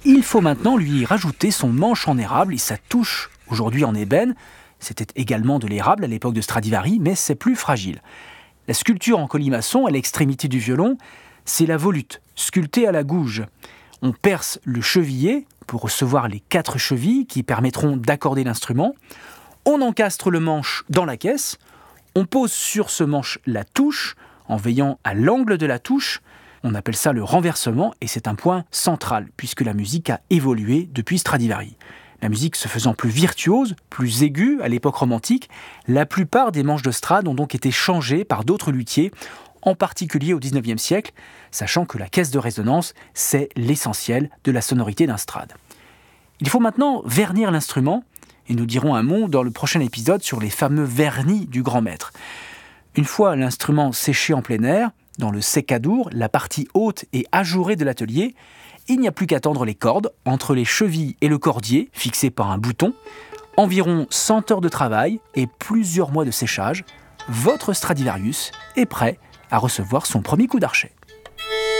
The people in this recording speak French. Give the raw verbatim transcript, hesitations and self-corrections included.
Il faut maintenant lui rajouter son manche en érable et sa touche, aujourd'hui en ébène. C'était également de l'érable à l'époque de Stradivari, mais c'est plus fragile. La sculpture en colimaçon, à l'extrémité du violon, c'est la volute, sculptée à la gouge. On perce le chevillet pour recevoir les quatre chevilles qui permettront d'accorder l'instrument. On encastre le manche dans la caisse. On pose sur ce manche la touche en veillant à l'angle de la touche. On appelle ça le renversement et c'est un point central puisque la musique a évolué depuis Stradivari. La musique se faisant plus virtuose, plus aiguë à l'époque romantique, la plupart des manches de Strad ont donc été changées par d'autres luthiers, en particulier au dix-neuvième siècle, sachant que la caisse de résonance, c'est l'essentiel de la sonorité d'un Strad. Il faut maintenant vernir l'instrument, et nous dirons un mot dans le prochain épisode sur les fameux vernis du grand maître. Une fois l'instrument séché en plein air, dans le seccadour, la partie haute et ajourée de l'atelier, il n'y a plus qu'à tendre les cordes entre les chevilles et le cordier, fixé par un bouton. Environ cent heures de travail et plusieurs mois de séchage, votre Stradivarius est prêt à recevoir son premier coup d'archet.